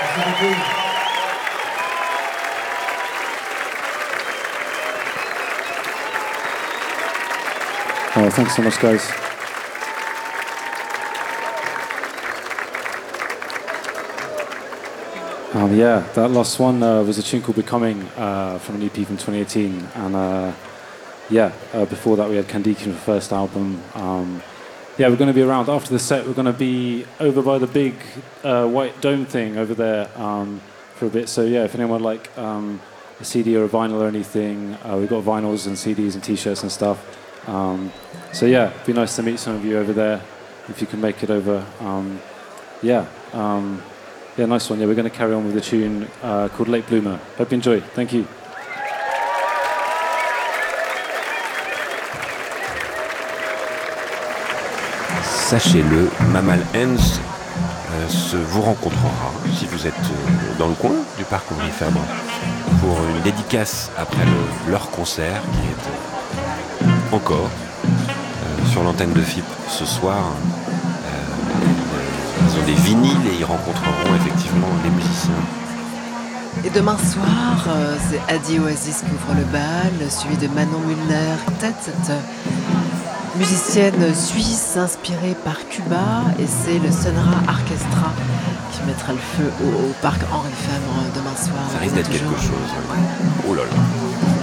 Oh, thanks so much, guys. Yeah, that last one was a tune called Becoming from an EP from 2018. And before that we had Kandiki from the first album. We're going to be around after the set. We're going to be over by the big white dome thing over there for a bit. So yeah, if anyone would like a CD or a vinyl or anything, we've got vinyls and CDs and T-shirts and stuff. It'd be nice to meet some of you over there if you can make it over. Nice one. Yeah, we're going to carry on with the tune called Late Bloomer. Hope you enjoy. Thank you. Sachez-le, Mammal Hands vous rencontrera si vous êtes dans le coin du parc Ouvrier Fabre pour une dédicace après leur concert qui est encore sur l'antenne de FIP ce soir. Ils ont des vinyles et ils rencontreront effectivement les musiciens. Et demain soir, c'est Adi Oasis qui ouvre le bal, suivi de Manon Mulner, cette musicienne suisse inspirée par Cuba, et c'est le Sunra Orchestra qui mettra le feu au parc Henri Fabre demain soir. Ça risque d'être quelque chose. Ouais. Oh là là.